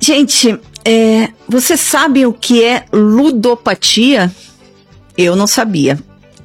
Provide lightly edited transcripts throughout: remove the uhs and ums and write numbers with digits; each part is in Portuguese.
Gente, você sabe o que é ludopatia? Eu não sabia.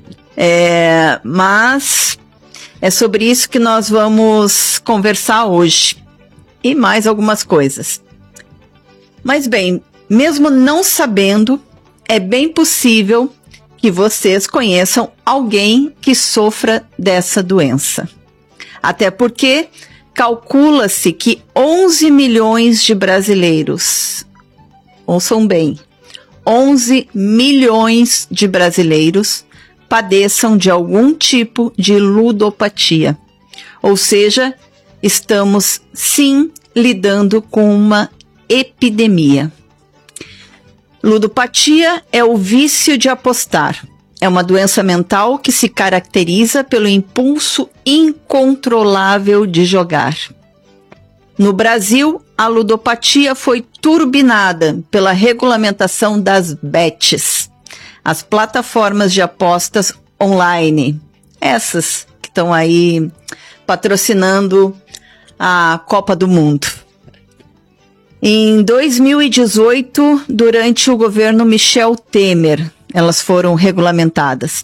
Mas é sobre isso que nós vamos conversar hoje. E mais algumas coisas. Mas bem, mesmo não sabendo, é bem possível que vocês conheçam alguém que sofra dessa doença. Até porque calcula-se que 11 milhões de brasileiros, ouçam bem, 11 milhões de brasileiros padeçam de algum tipo de ludopatia. Ou seja, estamos sim lidando com uma epidemia. Ludopatia é o vício de apostar. É uma doença mental que se caracteriza pelo impulso incontrolável de jogar. No Brasil, a ludopatia foi turbinada pela regulamentação das bets, as plataformas de apostas online. Essas que estão aí patrocinando a Copa do Mundo. Em 2018, durante o governo Michel Temer, elas foram regulamentadas.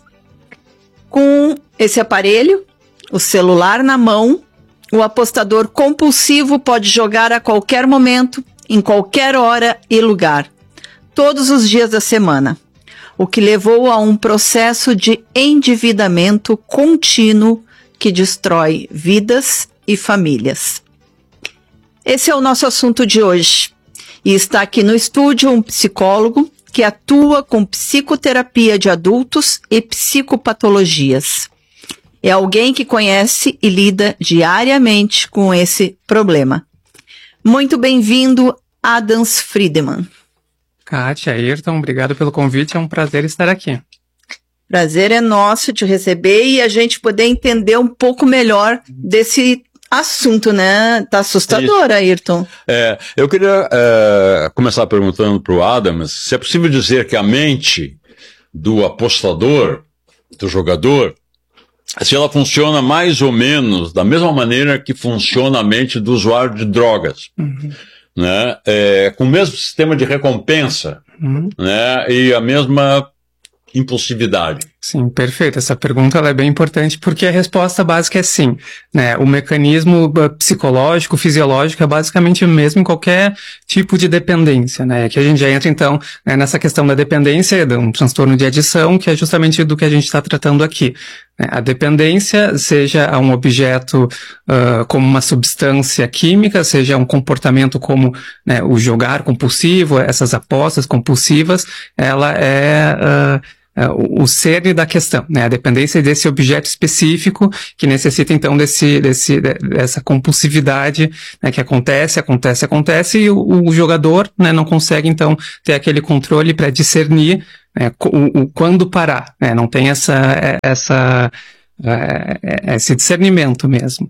Com esse aparelho, o celular na mão, o apostador compulsivo pode jogar a qualquer momento, em qualquer hora e lugar, todos os dias da semana, o que levou a um processo de endividamento contínuo que destrói vidas e famílias. Esse é o nosso assunto de hoje. E está aqui no estúdio um psicólogo que atua com psicoterapia de adultos e psicopatologias. É alguém que conhece e lida diariamente com esse problema. Muito bem-vindo, Adams Friedemann. Kátia, Ayrton, obrigado pelo convite, é um prazer estar aqui. Prazer é nosso te receber e a gente poder entender um pouco melhor desse assunto, né? Tá assustador, Ayrton. Eu queria começar perguntando para o Adams se é possível dizer que a mente do apostador, do jogador, se ela funciona mais ou menos da mesma maneira que funciona a mente do usuário de drogas, né? Com o mesmo sistema de recompensa, né? E a mesma impulsividade. Sim, perfeito. Essa pergunta ela é bem importante porque a resposta básica é sim, né? O mecanismo psicológico, fisiológico é basicamente o mesmo em qualquer tipo de dependência, né? Aqui a gente já entra então, né, nessa questão da dependência, de um transtorno de adição, que é justamente do que a gente está tratando aqui. A dependência, seja a um objeto como uma substância química, seja um comportamento como, né, o jogar compulsivo, essas apostas compulsivas, ela é o cerne da questão, né? A dependência desse objeto específico que necessita então dessa compulsividade, né, que acontece e o jogador, né, não consegue então ter aquele controle para discernir, né, quando parar, né? Não tem esse discernimento mesmo.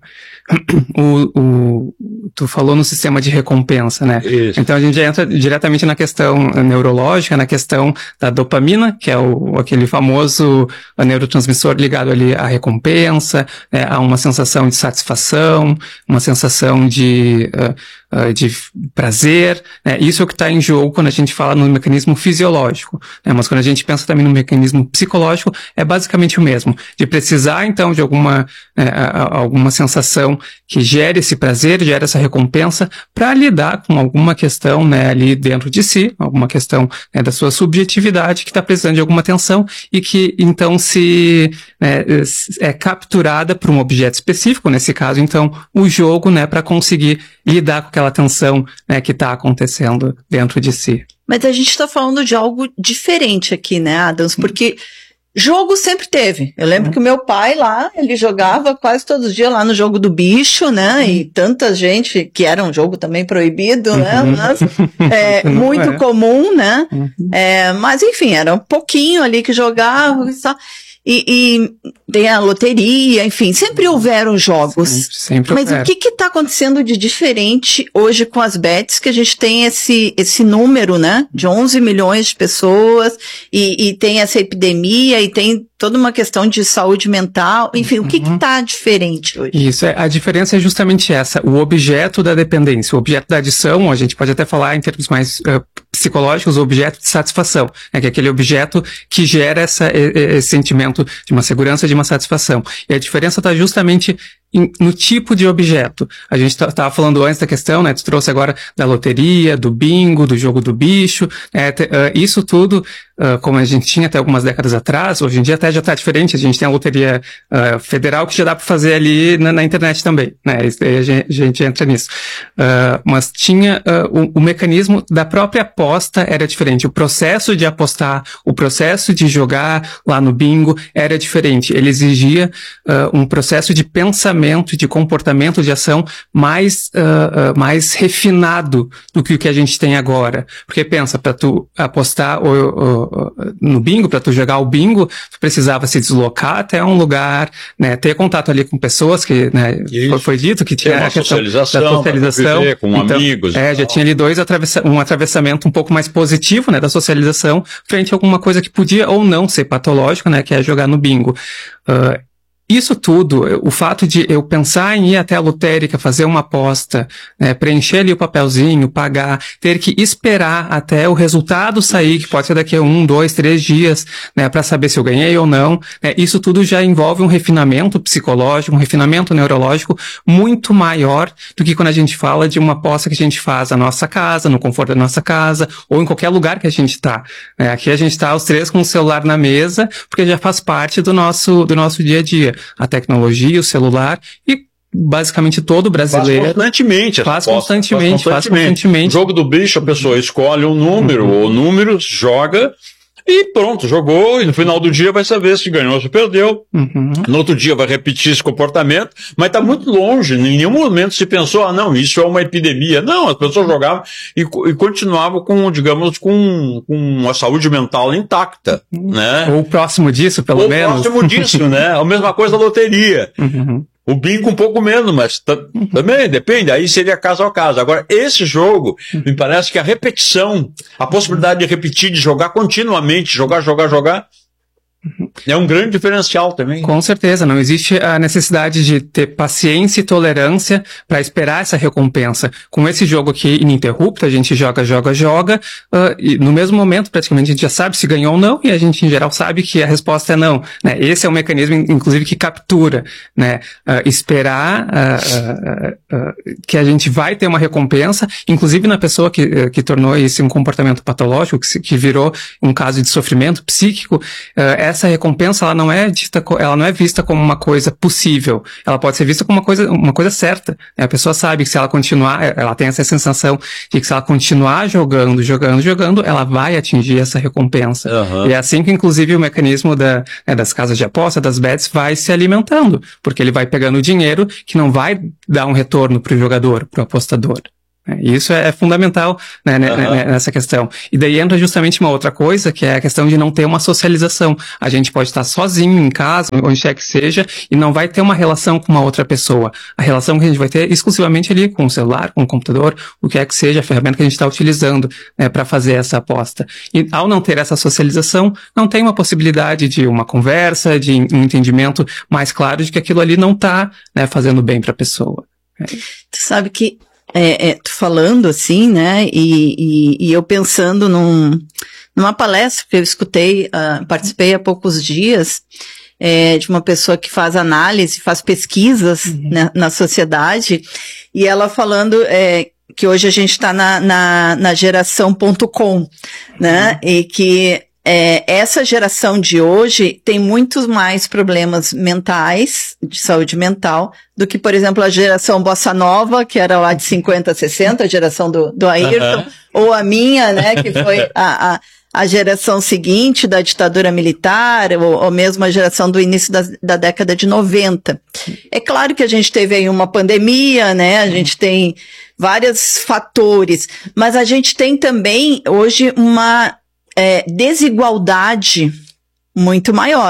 Tu falou no sistema de recompensa, né? Isso. Então a gente já entra diretamente na questão neurológica, na questão da dopamina, que é aquele famoso neurotransmissor ligado ali à recompensa, a uma sensação de satisfação, uma sensação de prazer, né? Isso é o que está em jogo quando a gente fala no mecanismo fisiológico, né? Mas quando a gente pensa também no mecanismo psicológico, é basicamente o mesmo, de precisar então de alguma sensação que gere esse prazer, gere essa recompensa para lidar com alguma questão, né, ali dentro de si, alguma questão, né, da sua subjetividade que está precisando de alguma atenção e que então é capturada por um objeto específico, nesse caso então o jogo, né, para conseguir lidar com aquela tensão, né, que está acontecendo dentro de si. Mas a gente está falando de algo diferente aqui, né, Adams? Porque jogo sempre teve. Eu lembro que o meu pai lá, ele jogava quase todos os dias lá no jogo do bicho, né? E tanta gente, que era um jogo também proibido, né? Mas muito comum, né? Mas enfim, era um pouquinho ali que jogava e tal. e tem a loteria, enfim, sempre houveram jogos. Sempre Mas o que está acontecendo de diferente hoje com as bets, que a gente tem esse número, né, de 11 milhões de pessoas, e tem essa epidemia, e tem toda uma questão de saúde mental, enfim, o que está diferente hoje? Isso, a diferença é justamente essa, o objeto da dependência, o objeto da adição, a gente pode até falar em termos mais psicológicos, o objeto de satisfação, né, que é aquele objeto que gera esse sentimento de uma segurança, de uma satisfação. E a diferença está justamente no tipo de objeto. A gente estava falando antes da questão, né, tu trouxe agora da loteria, do bingo, do jogo do bicho, isso tudo, como a gente tinha até algumas décadas atrás, hoje em dia até já está diferente, a gente tem a loteria federal que já dá para fazer ali na internet também, né, a gente entra nisso. Mas tinha o mecanismo da própria aposta era diferente, o processo de apostar, o processo de jogar lá no bingo era diferente, ele exigia um processo de pensamento, de comportamento, de ação mais refinado do que o que a gente tem agora. Porque pensa, para tu apostar no bingo, para tu jogar o bingo, tu precisava se deslocar até um lugar, né, ter contato ali com pessoas que, né, foi dito que tinha a questão da socialização, viver com então, amigos. Já tinha ali um atravessamento um pouco mais positivo, né, da socialização, frente a alguma coisa que podia ou não ser patológico, né, que é jogar no bingo. Isso tudo, o fato de eu pensar em ir até a lotérica, fazer uma aposta, né, preencher ali o papelzinho, pagar, ter que esperar até o resultado sair, que pode ser daqui a 1, 2, 3 dias, né, para saber se eu ganhei ou não, né, isso tudo já envolve um refinamento psicológico, um refinamento neurológico muito maior do que quando a gente fala de uma aposta que a gente faz na nossa casa, no conforto da nossa casa, ou em qualquer lugar que a gente está. Aqui a gente está os três com o celular na mesa, porque já faz parte do nosso dia a dia. A tecnologia, o celular e basicamente todo brasileiro faz constantemente. O jogo do bicho, a pessoa escolhe um número ou números, joga e pronto, jogou e no final do dia vai saber se ganhou ou se perdeu. No outro dia vai repetir esse comportamento, mas está muito longe, em nenhum momento se pensou, não, isso é uma epidemia. Não, as pessoas jogavam e continuavam com, digamos, com a saúde mental intacta, né? Ou próximo disso, pelo menos. Ou próximo disso, né? A mesma coisa da loteria. O bingo um pouco menos, mas também depende, aí seria caso a caso. Agora, esse jogo, me parece que a repetição, a possibilidade de repetir, de jogar continuamente, jogar, é um grande diferencial também. Com certeza, não existe a necessidade de ter paciência e tolerância para esperar essa recompensa. Com esse jogo aqui ininterrupto, a gente joga, e no mesmo momento praticamente a gente já sabe se ganhou ou não, e a gente em geral sabe que a resposta é não, né? Esse é um mecanismo, inclusive, que captura, né? Esperar que a gente vai ter uma recompensa, inclusive na pessoa que tornou esse um comportamento patológico, que virou um caso de sofrimento psíquico, essa recompensa ela não é vista como uma coisa possível, ela pode ser vista como uma coisa certa. A pessoa sabe que se ela continuar, ela tem essa sensação de que se ela continuar jogando, ela vai atingir essa recompensa. E é assim que inclusive o mecanismo das casas de aposta, das bets, vai se alimentando, porque ele vai pegando dinheiro que não vai dar um retorno para o jogador, para o apostador. Isso é fundamental, né, nessa questão. E daí entra justamente uma outra coisa, que é a questão de não ter uma socialização. A gente pode estar sozinho em casa, onde quer que seja, e não vai ter uma relação com uma outra pessoa. A relação que a gente vai ter exclusivamente ali com o celular, com o computador, o que é que seja, a ferramenta que a gente está utilizando, né, para fazer essa aposta. E ao não ter essa socialização, não tem uma possibilidade de uma conversa, de um entendimento mais claro de que aquilo ali não está, né, fazendo bem para a pessoa. Tu sabe que tu falando assim, né, e eu pensando numa palestra que eu escutei, participei há poucos dias, de uma pessoa que faz análise, faz pesquisas, né, na sociedade, e ela falando que hoje a gente está na geração.com, né, e que essa geração de hoje tem muitos mais problemas mentais, de saúde mental, do que, por exemplo, a geração Bossa Nova, que era lá de 50, 60, a geração do Ayrton, ou a minha, né, que foi a geração seguinte da ditadura militar, ou mesmo a geração do início da década de 90. É claro que a gente teve aí uma pandemia, né, a gente tem vários fatores, mas a gente tem também, hoje, uma desigualdade muito maior,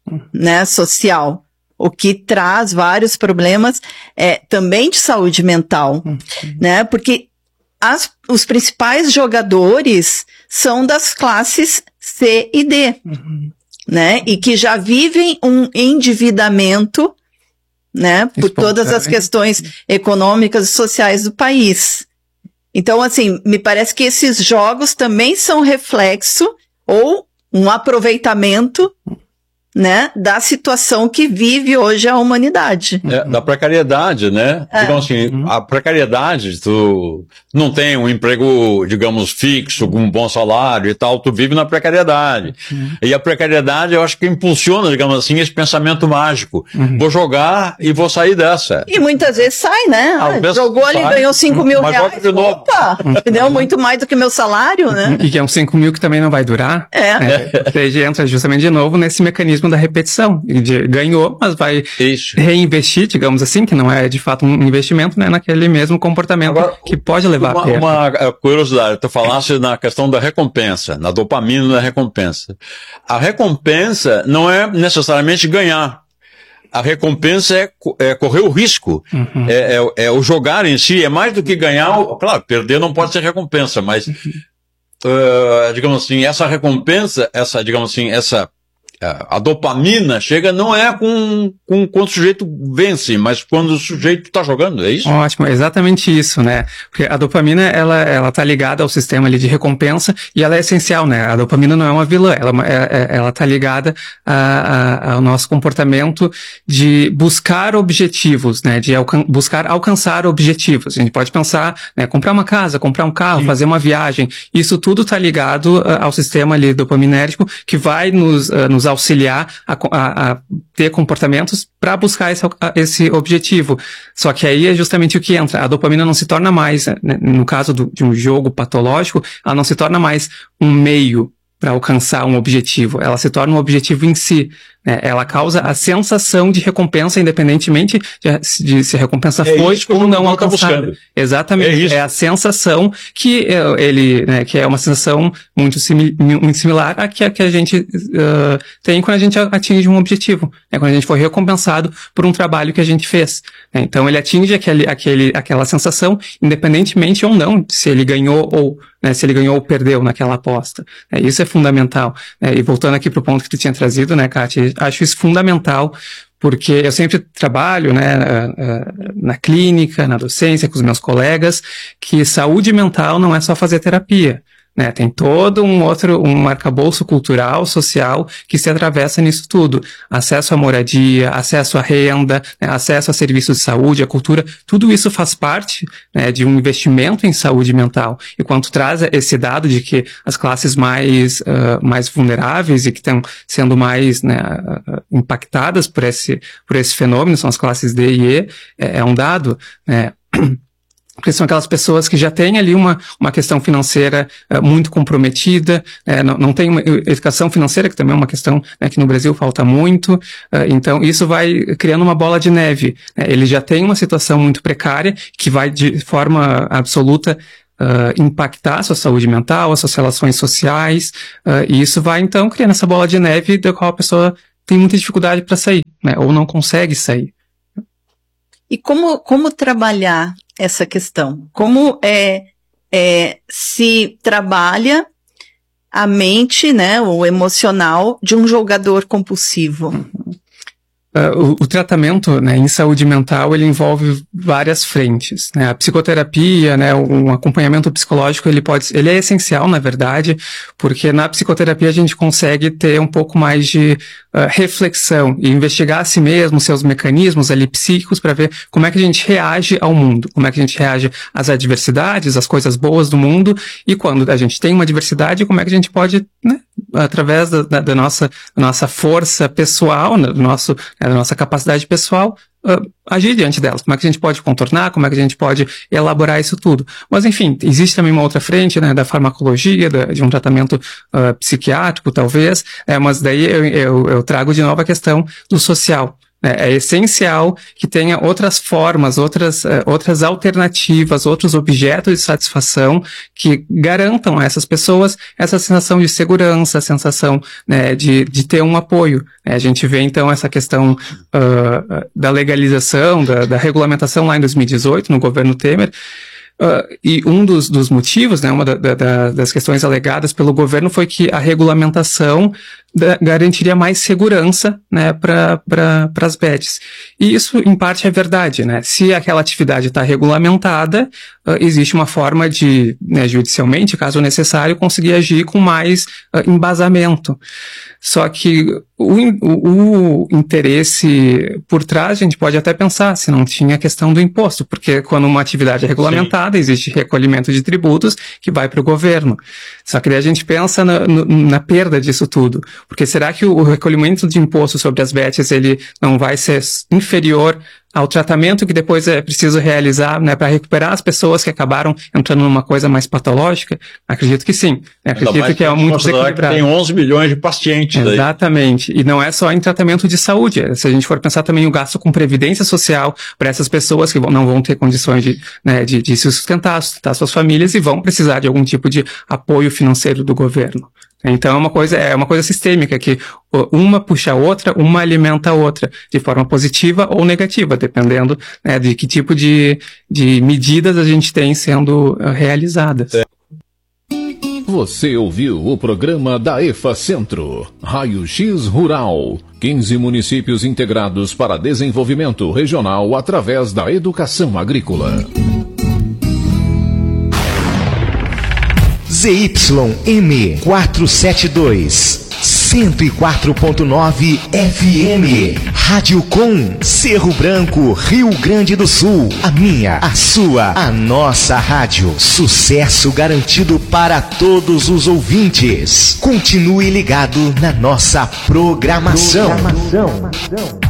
né, social, o que traz vários problemas também de saúde mental, né, porque os principais jogadores são das classes C e D, né, e que já vivem um endividamento, né, por todas as questões econômicas e sociais do país. Então, assim, me parece que esses jogos também são reflexo ou um aproveitamento, né, da situação que vive hoje a humanidade. Da precariedade, né? Digamos assim, a precariedade, tu não tem um emprego, digamos, fixo, com um bom salário e tal, tu vive na precariedade. E a precariedade, eu acho que impulsiona, digamos assim, esse pensamento mágico. Vou jogar e vou sair dessa. E muitas vezes sai, né? Jogou ali, ganhou 5 mil reais. Opa, entendeu? Muito mais do que meu salário, né? E que é um 5 mil que também não vai durar. Você entra justamente de novo nesse mecanismo da repetição. Ganhou, mas vai reinvestir, digamos assim, que não é de fato um investimento, né, naquele mesmo comportamento. Agora, que pode levar a perda. Uma curiosidade, tu falaste na questão da recompensa, na dopamina da recompensa. A recompensa não é necessariamente ganhar. A recompensa é correr o risco. É o jogar em si, é mais do que ganhar. Claro, perder não pode ser recompensa, mas digamos assim, essa recompensa, a dopamina chega não é quando o sujeito vence, mas quando o sujeito está jogando, é isso? Ótimo, é exatamente isso, né? Porque a dopamina, ela tá ligada ao sistema ali de recompensa e ela é essencial, né? A dopamina não é uma vilã, ela tá ligada ao nosso comportamento de buscar objetivos, né? De buscar alcançar objetivos. A gente pode pensar, né? Comprar uma casa, comprar um carro, fazer uma viagem. Isso tudo tá ligado ao sistema ali dopaminérgico que vai nos auxiliar a ter comportamentos para buscar esse objetivo. Só que aí é justamente o que entra. A dopamina não se torna mais, né, no caso de um jogo patológico, ela não se torna mais um meio para alcançar um objetivo. Ela se torna um objetivo em si. Né? Ela causa a sensação de recompensa, independentemente de se a recompensa foi ou não alcançada. Exatamente. É a sensação que que é uma sensação muito similar à que a gente tem quando a gente atinge um objetivo. Né? Quando a gente foi recompensado por um trabalho que a gente fez. Né? Então ele atinge aquela sensação, independentemente ou não, se ele ganhou ou se ele ganhou ou perdeu naquela aposta. Isso é fundamental. E voltando aqui para o ponto que tu tinha trazido, né, Kátia, acho isso fundamental, porque eu sempre trabalho, né, na clínica, na docência, com os meus colegas, que saúde mental não é só fazer terapia. Né, tem todo um arcabouço cultural, social, que se atravessa nisso tudo. Acesso à moradia, acesso à renda, né, acesso a serviços de saúde, a cultura, tudo isso faz parte, né, de um investimento em saúde mental. E quando traz esse dado de que as classes mais vulneráveis e que estão sendo mais, né, impactadas por esse fenômeno, são as classes D e E, é um dado, né, porque são aquelas pessoas que já têm ali uma questão financeira muito comprometida, não tem uma educação financeira, que também é uma questão, né, que no Brasil falta muito, então isso vai criando uma bola de neve. Ele já tem uma situação muito precária, que vai de forma absoluta impactar a sua saúde mental, as suas relações sociais, e isso vai então criando essa bola de neve da qual a pessoa tem muita dificuldade para sair, né, ou não consegue sair. E como trabalhar essa questão? Como se trabalha a mente, né, o emocional de um jogador compulsivo? O tratamento, né, em saúde mental, ele envolve várias frentes, né? A psicoterapia, né, um acompanhamento psicológico, ele é essencial, na verdade, porque na psicoterapia a gente consegue ter um pouco mais de reflexão e investigar a si mesmo, seus mecanismos ali psíquicos, para ver como é que a gente reage ao mundo, como é que a gente reage às adversidades, às coisas boas do mundo, e quando a gente tem uma adversidade, como é que a gente pode, né, através da nossa força pessoal, da nossa capacidade pessoal, agir diante delas. Como é que a gente pode contornar, como é que a gente pode elaborar isso tudo. Mas, enfim, existe também uma outra frente, né, da farmacologia, de um tratamento psiquiátrico, talvez, mas daí eu trago de novo a questão do social. É essencial que tenha outras formas, outras alternativas, outros objetos de satisfação que garantam a essas pessoas essa sensação de segurança, a sensação, né, de ter um apoio. A gente vê, então, essa questão da legalização, da regulamentação lá em 2018, no governo Temer. E um dos motivos, né, uma das questões alegadas pelo governo foi que a regulamentação garantiria mais segurança, né, para as bets. E isso, em parte, é verdade, né? Se aquela atividade está regulamentada, existe uma forma de, né, judicialmente, caso necessário, conseguir agir com mais embasamento. Só que o interesse por trás, a gente pode até pensar se não tinha a questão do imposto, porque quando uma atividade é regulamentada, existe recolhimento de tributos que vai para o governo. Só que daí a gente pensa na perda disso tudo. Porque será que o recolhimento de imposto sobre as bets, ele não vai ser inferior ao tratamento que depois é preciso realizar, né, para recuperar as pessoas que acabaram entrando numa coisa mais patológica? Acredito que sim. Acredito que é muito desequilibrado. Tem 11 milhões de pacientes. Exatamente. E não é só em tratamento de saúde. Se a gente for pensar também o gasto com previdência social para essas pessoas que não vão ter condições de se sustentar suas famílias e vão precisar de algum tipo de apoio financeiro do governo. Então é uma coisa sistêmica, que uma puxa a outra, uma alimenta a outra, de forma positiva ou negativa, dependendo, né, de que tipo de medidas a gente tem sendo realizadas. Você ouviu o programa da EFACentro, Raio X Rural, 15 municípios integrados para desenvolvimento regional através da educação agrícola. ZYM 472, 104.9 FM, Rádio Com, Cerro Branco, Rio Grande do Sul. A minha, a sua, a nossa rádio. Sucesso garantido para todos os ouvintes. Continue ligado na nossa programação.